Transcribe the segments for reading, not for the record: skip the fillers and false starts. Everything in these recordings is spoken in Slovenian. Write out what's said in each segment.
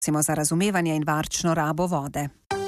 Prosimo za razumevanje in varčno rabo vode.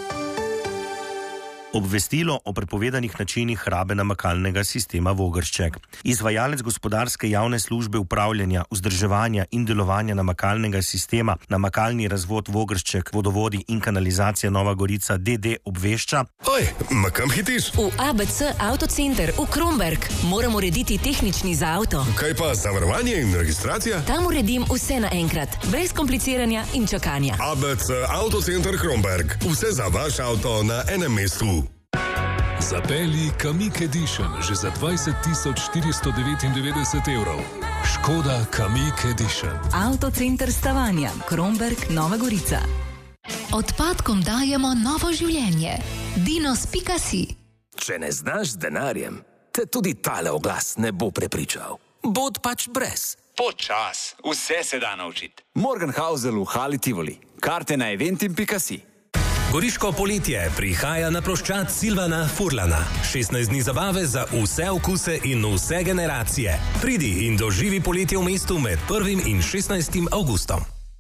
Obvestilo o prepovedanih načinih rabe namakalnega sistema Vogršček. Izvajalec gospodarske javne službe upravljanja, vzdrževanja in delovanja namakalnega sistema Namakalni razvod Vogršček, vodovodi in kanalizacija Nova Gorica d.d. obvešča. Oj, ma kam hitiš? V ABC Autocenter v Kromberk. Moram urediti tehnični za avto. Kaj pa zavarovanje in registracija? Tam uredim vse naenkrat, brez kompliciranja in čakanja. ABC Autocenter Kromberk. Vse za vaš avto na enem mestu. Zapelji Kamiq Edition že za 20.499 evrov. Škoda Kamiq Edition. Autocenter Stavanja, Kromberk, Nova Gorica. Odpadkom dajemo novo življenje. Dinos.si. Če ne znaš z denarjem, te tudi tale oglas ne bo prepričal. Bod pač brez. Počas, vse se da naučiti. Morgenhausel v Hali Tivoli. Karte na eventim.si. Goriško poletje prihaja na ploščad Silvana Furlana. 16 dni zabave za vse okuse in vse generacije. Pridi in doživi poletje v mestu med 1. in 16. avgustom.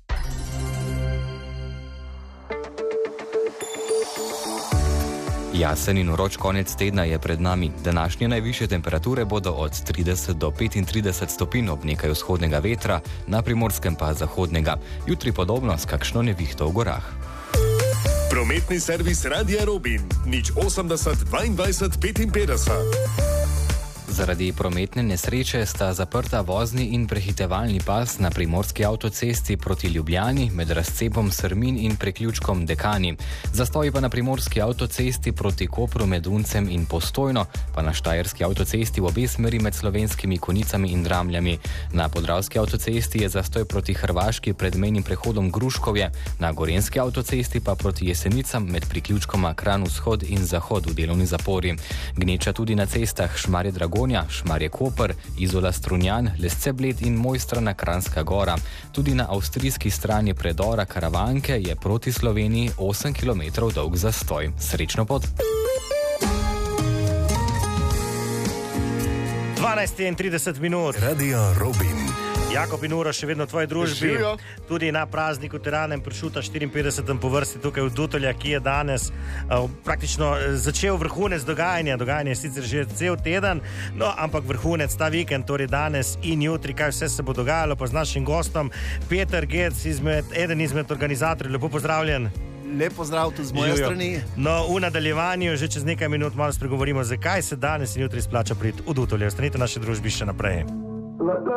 Jasen in vroč konec tedna je pred nami. Današnje najvišje temperature bodo od 30 do 35 stopinj ob nekaj vzhodnega vetra, na Primorskem pa zahodnega. Jutri podobno s kakšno nevihto v gorah. Prometni servis Radia Robin, 080 22 55. Zaradi prometne nesreče sta zaprta vozni in prehitevalni pas na primorski avtocesti proti Ljubljani med razcepom Srmin in priključkom Dekani. Zastoj pa na primorski avtocesti proti Kopru med Uncem in Postojno, pa na štajerski avtocesti v obe smeri med Slovenskimi Konicami in Dramljami. Na podravski avtocesti je zastoj proti Hrvaški pred mejnim prehodom Gruškovje, na gorenski avtocesti pa proti Jesenicam med priključkoma Kranj vzhod in zahod v delovni zapori. Gneča tudi na cestah Šmarje Dragonja, Šmarje Koper, Izola Strunjan, Lesce Bled in Mojstrana Kranjska Gora. Tudi na avstrijski strani predora Karavanke je proti Sloveniji 8 km dolg zastoj. Srečno pot! 12:30. Radio Robin. Jakob in Uroš še vedno v tvoji družbi. Tudi na prazniku Tiranem pršuta 54. po vrsti tukaj v Dutolja, ki je danes praktično začel vrhunec dogajanja. Dogajanje je sicer že cel teden, no, ampak vrhunec ta vikend, torej danes in jutri, kaj vse se bo dogajalo, pa z našim gostom Peter Gec, eden izmed organizatorjev. Lepo pozdravljen. Lep pozdrav tudi z moje strani. No, v nadaljevanju že čez nekaj minut malo spregovorimo, zakaj se danes in jutri splača priti v Dutolje. Ostanite v naši družbi še naprej.